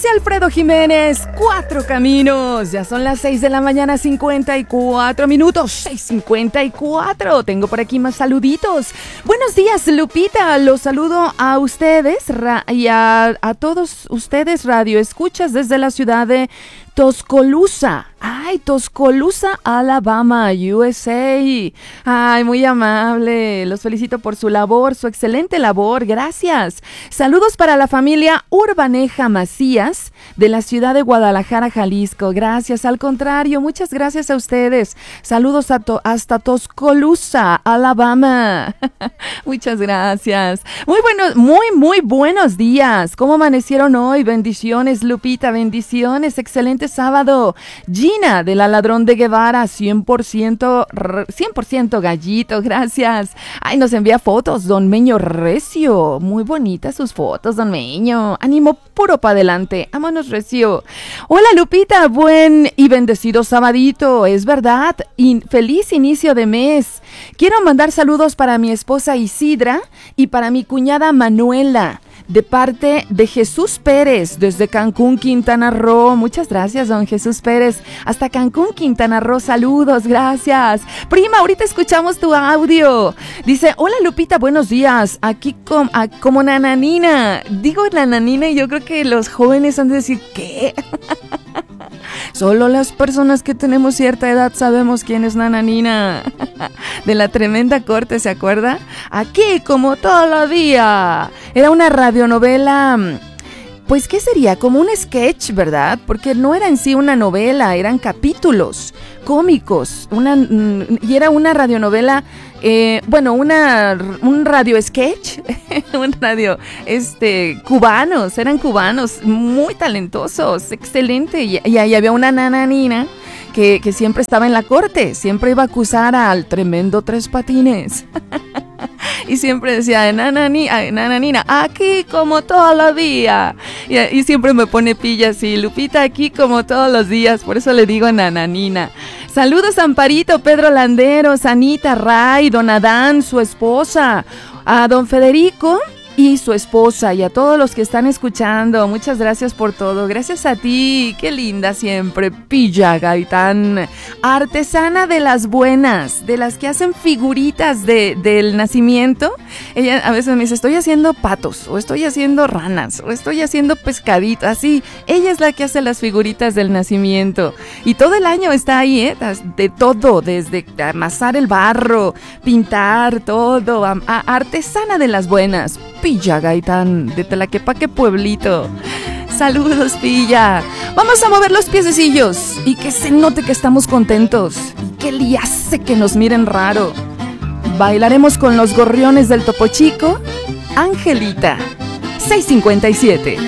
Dice Alfredo Jiménez, 4 caminos. Ya son las 6 de la mañana, 54 minutos. 6:54. Tengo por aquí más saluditos. Buenos días, Lupita. Los saludo a ustedes y a todos ustedes, radio escuchas desde la ciudad de Tuscaloosa. Ay, Tuscaloosa, Alabama, USA. Ay, muy amable. Los felicito por su labor, su excelente labor. Gracias. Saludos para la familia Urbaneja Macías de la ciudad de Guadalajara, Jalisco. Gracias. Al contrario, muchas gracias a ustedes. Saludos hasta Tuscaloosa, Alabama. Muchas gracias. Muy buenos días. ¿Cómo amanecieron hoy? Bendiciones, Lupita. Bendiciones. Excelente sábado. Gina de la Ladrón de Guevara, 100% gallito, gracias. Ay, nos envía fotos, don Meño Recio. Muy bonitas sus fotos, don Meño. Ánimo puro para adelante. Vámonos, Recio. Hola, Lupita. Buen y bendecido sabadito. Es verdad. Feliz inicio de mes. Quiero mandar saludos para mi esposa Isidra y para mi cuñada Manuela, de parte de Jesús Pérez, desde Cancún, Quintana Roo. Muchas gracias, don Jesús Pérez. Hasta Cancún, Quintana Roo, saludos, gracias. Prima, ahorita escuchamos tu audio. Dice, hola Lupita, buenos días. Aquí como Nananina. Digo Nananina y yo creo que los jóvenes han de decir, ¿qué? Solo las personas que tenemos cierta edad sabemos quién es Nananina. De la Tremenda Corte, ¿se acuerda? Aquí como todavía. Era una radionovela, pues ¿qué sería? Como un sketch, ¿verdad? Porque no era en sí una novela, eran capítulos cómicos. Y era una radionovela, un radio sketch, cubanos, eran cubanos, muy talentosos, excelente. Y ahí había una nananina que siempre estaba en la corte, siempre iba a acusar al tremendo Tres Patines. Y siempre decía, nananina, aquí como todos los días. Y siempre me pone pilla así, Lupita, aquí como todos los días. Por eso le digo nananina. Saludos a Amparito, Pedro Landeros, Anita, Ray, don Adán, su esposa, a don Federico y su esposa, y a todos los que están escuchando. Muchas gracias por todo. Gracias a ti. Qué linda siempre, Pilla Gaitán. Artesana de las buenas, de las que hacen figuritas del nacimiento. Ella a veces me dice, estoy haciendo patos, o estoy haciendo ranas, o estoy haciendo pescaditos. Así, ella es la que hace las figuritas del nacimiento. Y todo el año está ahí, de todo, desde amasar el barro, pintar, todo. Artesana de las buenas, Pilla Gaitán, de Tlaquepaque, pueblito. Saludos, Pilla. Vamos a mover los piececillos y que se note que estamos contentos. Y que le hace que nos miren raro. Bailaremos con los gorriones del Topo Chico. Angelita, 6:57.